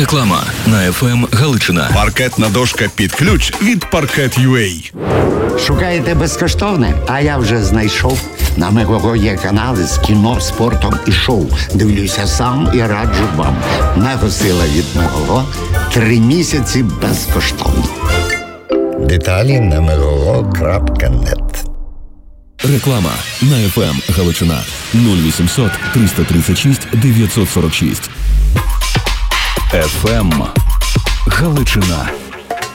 Реклама на FM Галичина. Паркетна дошка під ключ від Parket.ua. Шукаєте безкоштовне? А я вже знайшов. На Мегого є канали з кіно, спортом і шоу. Дивлюся сам і раджу вам. Мегосила від Мегого. 3 місяці безкоштовно. Деталі на megogo.net. Реклама на FM Галичина. 0800 336 946. FM Галичина.